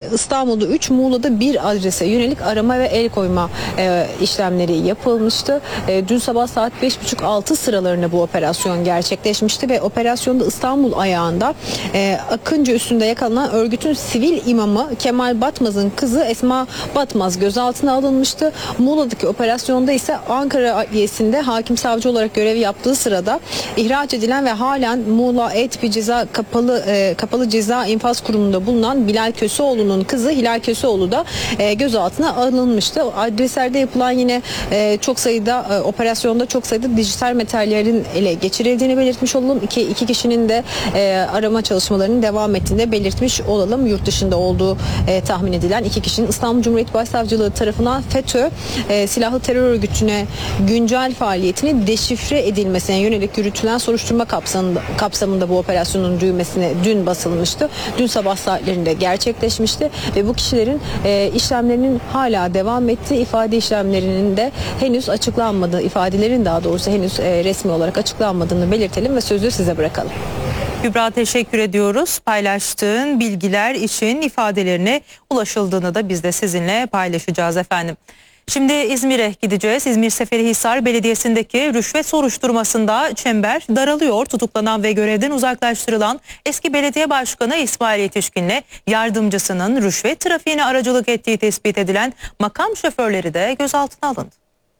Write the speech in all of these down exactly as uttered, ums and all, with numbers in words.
İstanbul'da üç, Muğla'da bir adrese yönelik arama ve el koyma e, işlemleri yapılmıştı. E, dün sabah saat beş buçuk altı sıralarında bu operasyon gerçekleşmişti ve operasyonda İstanbul ayağında e, Akıncı üstünde yakalanan örgütün sivil imamı Kemal Batmaz'ın kızı Esma Batmaz gözaltına alınmıştı. Muğla'daki operasyonda ise Ankara Adliyesi'nde hakim savcı olarak görev yaptığı sırada ihraç edilen ve halen Muğla Et Ceza Kapalı e, Kapalı Ceza İnfaz Kurumu'nda bulunan Bilal Köseoğlu'nun kızı Hilal Köseoğlu da e, gözaltına alınmıştı. Adreslerde yapılan yine e, çok sayıda e, operasyonda çok sayıda dijital materyallerin ele geçirildiğini belirtmiş olalım. İki, iki kişinin de e, arama çalışmalarının devam ettiğini de belirtmiş olalım. Yurt dışında olduğu e, tahmin edilen iki kişinin İstanbul Cumhuriyet Başsavcılığı tarafından FETÖ e, silahlı terör örgütüne güncel faaliyetini deşifre edilmesine yönelik yürütülen soruşturma kapsamında, kapsamında bu operasyonun düğmesine dün basılmıştı. Dün sabah saatlerinde gerçekleşmişti ve bu kişilerin e, işlemlerinin hala devam ettiği, ifade işlemlerinin de henüz açıklanmadığı, ifadelerin daha doğrusu henüz e, resmi olarak açıklanmadığını belirtelim ve sözü size bırakalım. Kübra, teşekkür ediyoruz. Paylaştığın bilgiler için ifadelerine ulaşıldığını da biz de sizinle paylaşacağız efendim. Şimdi İzmir'e gideceğiz. İzmir Seferihisar Belediyesi'ndeki rüşvet soruşturmasında çember daralıyor. Tutuklanan ve görevden uzaklaştırılan eski belediye başkanı İsmail Yetişkin'le yardımcısının rüşvet trafiğine aracılık ettiği tespit edilen makam şoförleri de gözaltına alındı.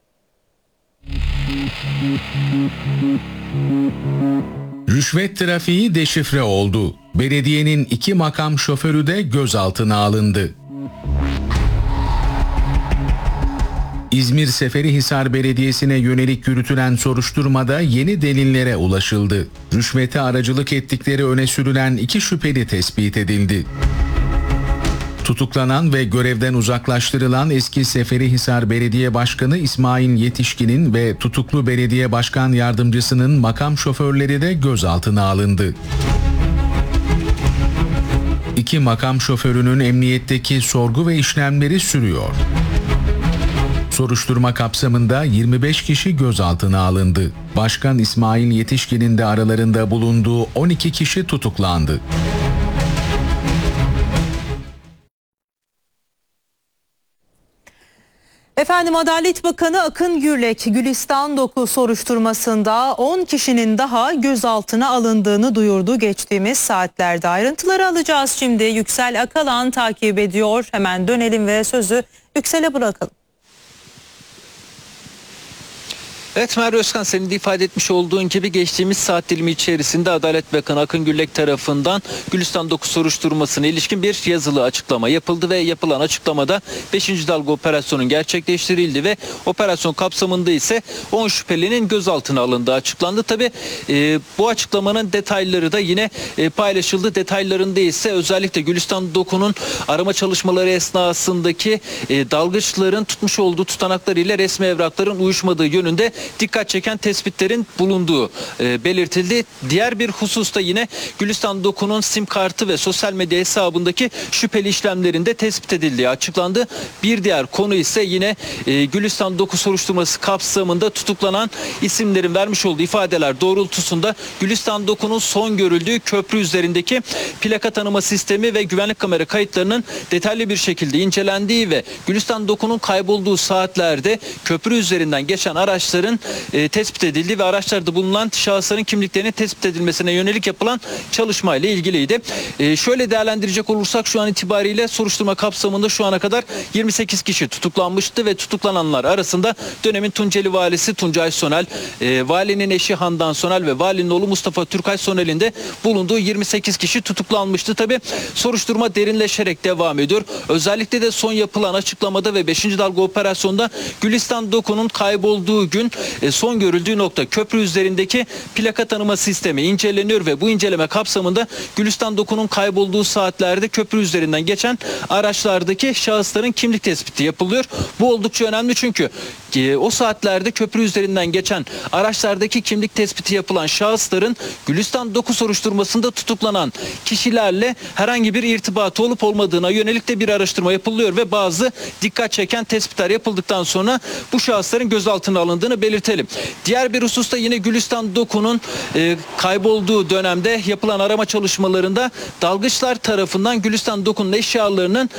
Rüşvet trafiği deşifre oldu. Belediyenin iki makam şoförü de gözaltına alındı. İzmir Seferihisar Belediyesi'ne yönelik yürütülen soruşturmada yeni delillere ulaşıldı. Rüşvete aracılık ettikleri öne sürülen iki şüpheli tespit edildi. Tutuklanan ve görevden uzaklaştırılan eski Seferihisar Belediye Başkanı İsmail Yetişkin'in ve tutuklu belediye başkan yardımcısının makam şoförleri de gözaltına alındı. İki makam şoförünün emniyetteki sorgu ve işlemleri sürüyor. Soruşturma kapsamında yirmi beş kişi gözaltına alındı. Başkan İsmail Yetişkin'in de aralarında bulunduğu on iki kişi tutuklandı. Efendim, Adalet Bakanı Akın Gürlek, Gülistan dokuz soruşturmasında on kişinin daha gözaltına alındığını duyurdu geçtiğimiz saatlerde. Ayrıntıları alacağız şimdi. Yüksel Akalan takip ediyor. Hemen dönelim ve sözü Yüksel'e bırakalım. Evet Merve Özkan, senin de ifade etmiş olduğun gibi geçtiğimiz saat dilimi içerisinde Adalet Bakanı Akın Gürlek tarafından Gülistan dokuz soruşturmasına ilişkin bir yazılı açıklama yapıldı ve yapılan açıklamada beşinci dalga operasyonun gerçekleştirildi ve operasyon kapsamında ise on şüphelinin gözaltına alındığı açıklandı. Tabi e, bu açıklamanın detayları da yine e, paylaşıldı. Detaylarında ise özellikle Gülistan dokusunun arama çalışmaları esnasındaki e, dalgıçların tutmuş olduğu tutanaklar ile resmi evrakların uyuşmadığı yönünde dikkat çeken tespitlerin bulunduğu e, belirtildi. Diğer bir hususta yine Gülistan dokusunun sim kartı ve sosyal medya hesabındaki şüpheli işlemlerinde tespit edildiği açıklandı. Bir diğer konu ise yine e, Gülistan dokuz soruşturması kapsamında tutuklanan isimlerin vermiş olduğu ifadeler doğrultusunda Gülistan dokusunun son görüldüğü köprü üzerindeki plaka tanıma sistemi ve güvenlik kamera kayıtlarının detaylı bir şekilde incelendiği ve Gülistan dokusunun kaybolduğu saatlerde köprü üzerinden geçen araçların E, tespit edildi ve araçlarda bulunan şahısların kimliklerinin tespit edilmesine yönelik yapılan çalışmayla ilgiliydi. E, şöyle değerlendirecek olursak şu an itibariyle soruşturma kapsamında şu ana kadar yirmi sekiz kişi tutuklanmıştı ve tutuklananlar arasında dönemin Tunceli valisi Tuncay Sonel, e, valinin eşi Handan Sonel ve valinin oğlu Mustafa Türkay Sonel'in de bulunduğu yirmi sekiz kişi tutuklanmıştı. Tabi soruşturma derinleşerek devam ediyor. Özellikle de son yapılan açıklamada ve beşinci dalga operasyonda Gülistan dokusunun kaybolduğu gün E, son görüldüğü nokta köprü üzerindeki plaka tanıma sistemi inceleniyor ve bu inceleme kapsamında Gülistan dokusunun kaybolduğu saatlerde köprü üzerinden geçen araçlardaki şahısların kimlik tespiti yapılıyor. Bu oldukça önemli çünkü e, o saatlerde köprü üzerinden geçen araçlardaki kimlik tespiti yapılan şahısların Gülistan dokuz soruşturmasında tutuklanan kişilerle herhangi bir irtibatı olup olmadığına yönelik de bir araştırma yapılıyor ve bazı dikkat çeken tespitler yapıldıktan sonra bu şahısların gözaltına alındığını belirtelim. Diğer bir hususta yine Gülistan dokusunun e, kaybolduğu dönemde yapılan arama çalışmalarında dalgıçlar tarafından Gülistan dokusunun eşyalarının